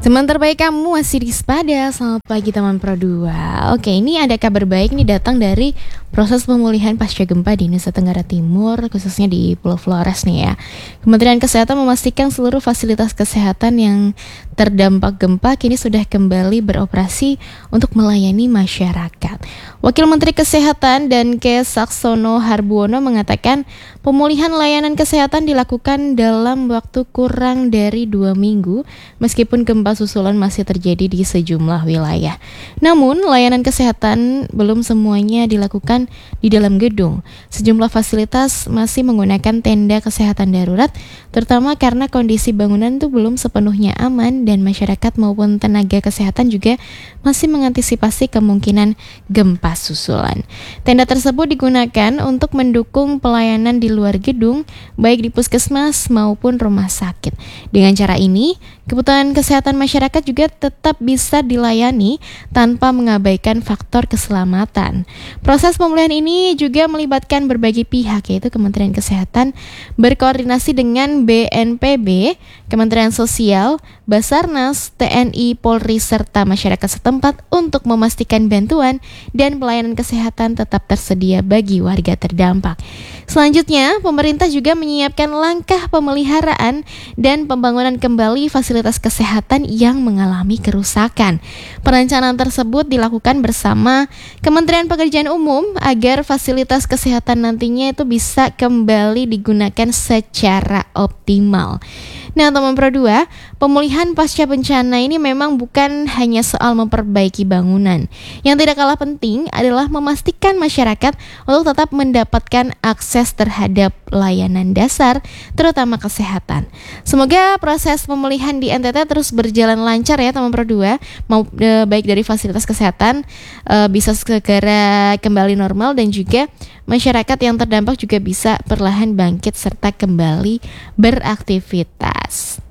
Teman terbaik kamu masih di Spada. Selamat pagi teman Pro 2. Oke, ini ada kabar baik nih datang dari proses pemulihan pasca gempa di Nusa Tenggara Timur, khususnya di Pulau Flores nih ya. Kementerian Kesehatan memastikan seluruh fasilitas kesehatan yang terdampak gempa kini sudah kembali beroperasi untuk melayani masyarakat. Wakil Menteri Kesehatan dan Saksono Harbuono mengatakan pemulihan layanan kesehatan dilakukan dalam waktu kurang dari 2 minggu meskipun gempa susulan masih terjadi di sejumlah wilayah. Namun, layanan kesehatan belum semuanya dilakukan di dalam gedung. Sejumlah fasilitas masih menggunakan tenda kesehatan darurat, terutama karena kondisi bangunan itu belum sepenuhnya aman dan masyarakat maupun tenaga kesehatan juga masih mengantisipasi kemungkinan gempa susulan. Tenda tersebut digunakan untuk mendukung pelayanan di luar gedung, baik di puskesmas maupun rumah sakit. Dengan cara ini, kebutuhan kesehatan masyarakat juga tetap bisa dilayani tanpa mengabaikan faktor keselamatan. Proses pemulihan ini juga melibatkan berbagai pihak, yaitu Kementerian Kesehatan berkoordinasi dengan BNPB, Kementerian Sosial, Basarnas, TNI, Polri, serta masyarakat setempat untuk memastikan bantuan dan pelayanan kesehatan tetap tersedia bagi warga terdampak. Selanjutnya, pemerintah juga menyiapkan langkah pemeliharaan dan pembangunan kembali fasilitas kesehatan yang mengalami kerusakan. Perencanaan tersebut dilakukan bersama Kementerian Pekerjaan Umum agar fasilitas kesehatan nantinya itu bisa kembali digunakan secara optimal. Nah, teman Pro 2, pemulihan pasca bencana ini memang bukan hanya soal memperbaiki bangunan. Yang tidak kalah penting adalah memastikan masyarakat untuk tetap mendapatkan akses terhadap layanan dasar, terutama kesehatan. Semoga proses pemulihan di NTT terus berjalan lancar ya teman Pro 2, baik dari fasilitas kesehatan bisa segera kembali normal dan juga masyarakat yang terdampak juga bisa perlahan bangkit serta kembali beraktivitas.